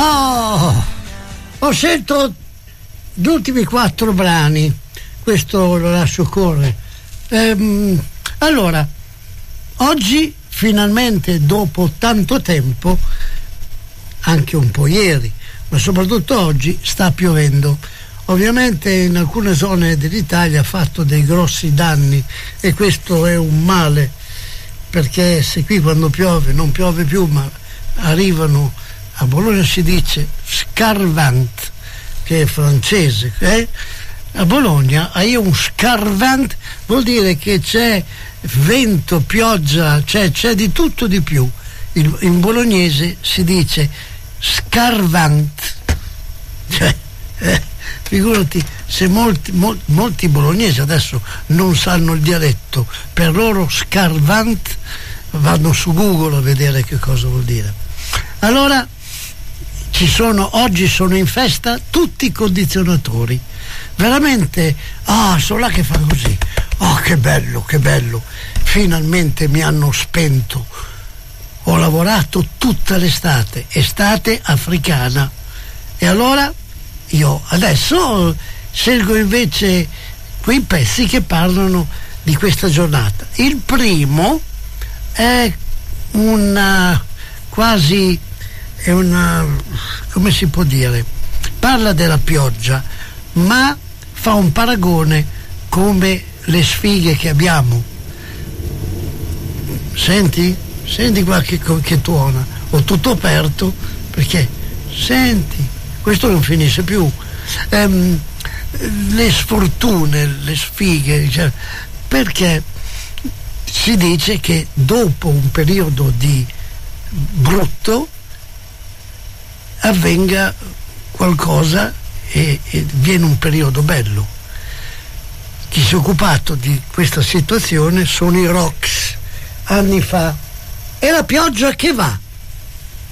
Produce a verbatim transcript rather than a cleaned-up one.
Oh, ho scelto gli ultimi quattro brani, questo lo lascio correre. Ehm, allora, oggi finalmente, dopo tanto tempo, anche un po' ieri, ma soprattutto oggi, sta piovendo. Ovviamente in alcune zone dell'Italia ha fatto dei grossi danni e questo è un male, perché se qui quando piove non piove più, ma arrivano, a Bologna si dice scarvant, che è francese, eh? A Bologna hai un scarvant, vuol dire che c'è vento, pioggia, c'è, c'è di tutto di più. Il, in bolognese si dice scarvant, cioè, eh, figurati se molti, molti, molti bolognesi adesso non sanno il dialetto, per loro scarvant, vanno su Google a vedere che cosa vuol dire. Allora ci sono, oggi sono in festa tutti i condizionatori, veramente, ah, sono là che fa così, oh che bello, che bello, finalmente mi hanno spento. Ho lavorato tutta l'estate, estate africana, e allora io adesso scelgo invece quei pezzi che parlano di questa giornata. Il primo è una quasi è una, come si può dire, parla della pioggia, ma fa un paragone come le sfighe che abbiamo. Senti? Senti qua che, che tuona. Ho tutto aperto perché senti, questo non finisce più. Ehm, le sfortune, le sfighe, cioè, perché si dice che dopo un periodo di brutto avvenga qualcosa e, e viene un periodo bello. Chi si è occupato di questa situazione sono i Rocks, anni fa. E la pioggia che va,